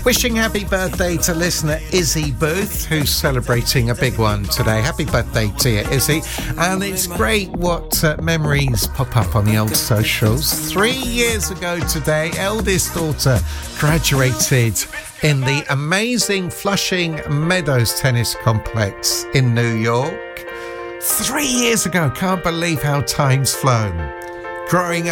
Wishing happy birthday to listener Izzy Booth, who's celebrating a big one today. Happy birthday to you, Izzy. And it's great what memories pop up on the old socials. 3 years ago today, eldest daughter graduated in the amazing Flushing Meadows Tennis Complex in New York. 3 years ago, can't believe how time's flown. Growing